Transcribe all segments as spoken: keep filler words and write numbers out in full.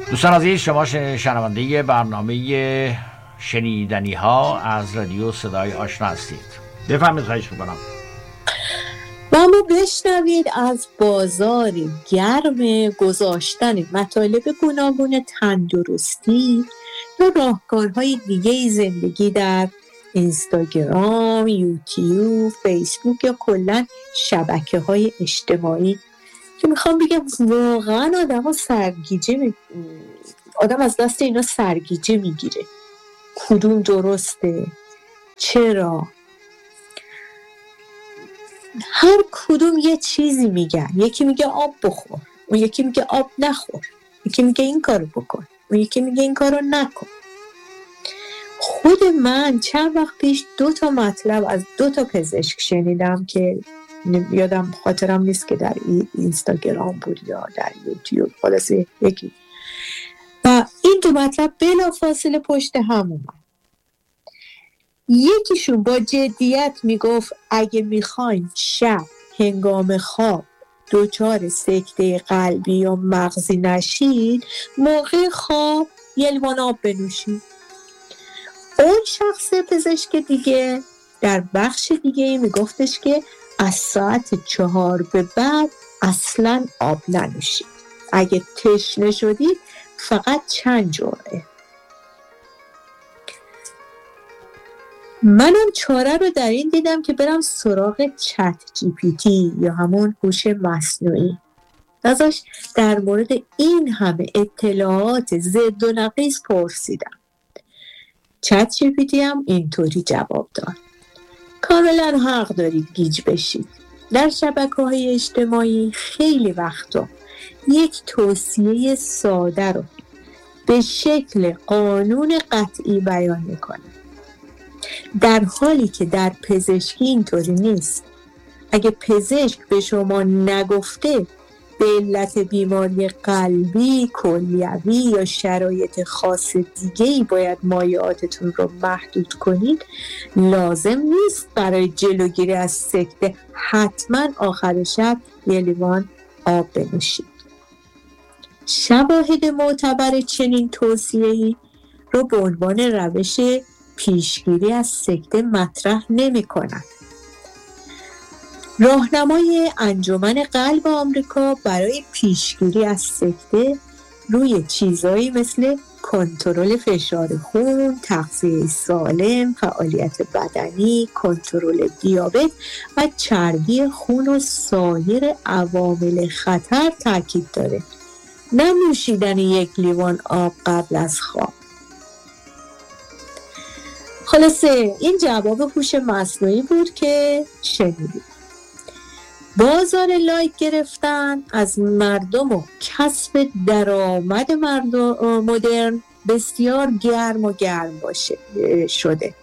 دوستان عزیز، شما شنونده برنامه شنیدنی ها از رادیو صدای آشنا هستید. بفرمایید، خواهش میکنم. و ما بشنوید از بازار گرم گذاشتن مطالب گوناگون تندرستی یا راهکارهای دیگه زندگی در اینستاگرام، یوتیوب، فیسبوک یا کلا شبکه‌های اجتماعی که میخوام بگم واقعا آدم ها سرگیجه می... آدم از دست اینا سرگیجه میگیره. کدوم درسته؟ چرا؟ هر کدوم یه چیزی میگن. یکی میگه آب بخور، اون یکی میگه آب نخور، یکی میگه این کارو بکن، اون یکی میگه این کارو نکن. خود من چند وقت پیش دو تا مطلب از دو تا پزشک شنیدم که یادم خاطرم نیست که در اینستاگرام بود یا در یوتیوب، خلاصه یکی. و این دو مطلب بلا فاصله پشت هم اومد. یکیشون با جدیت میگفت اگه میخواین شب هنگام خواب دچار سکته قلبی یا مغزی نشید، موقع خواب یه لیوان آب بنوشید. اون شخص پزشک دیگه در بخش دیگه میگفتش که از ساعت چهار به بعد اصلاً آب ننوشید. اگه تشنه شدید فقط چند جرعه. منم چاره رو در این دیدم که برم سراغ چت جی پی تی یا همون هوش مصنوعی. ازش در مورد این همه اطلاعات ضد و نقیض پرسیدم. چت جی پی تی هم اینطوری جواب داد: کاملا حق دارید گیج بشید. در شبکه‌های اجتماعی خیلی وقتا یک توصیه ساده رو به شکل قانون قطعی بیان میکنه، در حالی که در پزشکی اینطوری نیست. اگه پزشک به شما نگفته به علت بیماری قلبی، کلیوی یا شرایط خاص دیگه‌ای باید مایعاتتون رو محدود کنید، لازم نیست برای جلوگیری از سکته حتما آخر شب یه لیوان آب بنوشید. شواهد معتبر چنین توصیه‌ای رو به عنوان روش پیشگیری از سکته مطرح نمی‌کنند. راهنمای انجمن قلب آمریکا برای پیشگیری از سکته روی چیزایی مثل کنترل فشار خون، تغذیه سالم، فعالیت بدنی، کنترل دیابت و چربی خون و سایر عوامل خطر تاکید داره، نه نوشیدن یک لیوان آب قبل از خواب. خلاصه این جواب هوش مصنوعی بود که شنیدید. بازار لایک گرفتن از مردم و کسب درآمد مردم مدرن بسیار گرم و گرم باشه شده.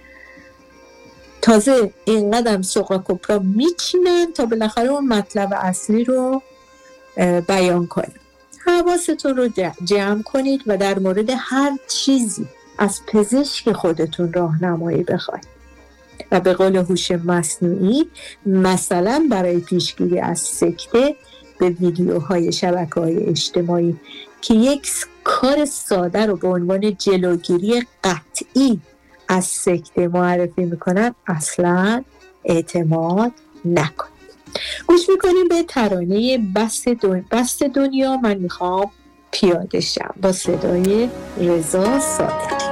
تازه اینقدر سوقا کپرا میچینن تا بالاخره اون مطلب اصلی رو بیان کنن. حواستون رو جمع کنید و در مورد هر چیزی از پزشک خودتون راهنمایی بخواید. و به قول هوش مصنوعی، مثلا برای پیشگیری از سکته به ویدیوهای شبکه‌های اجتماعی که یک کار ساده رو به عنوان جلوگیری قطعی از سکته معرفی میکنن اصلا اعتماد نکنید. گوش میکنیم به ترانه بست, دن... بست دنیا من میخوام پیاده شم با صدای رضا صادقی.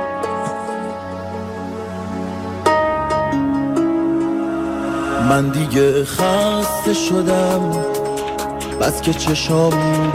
من دیگه خسته شدم، بس که چشام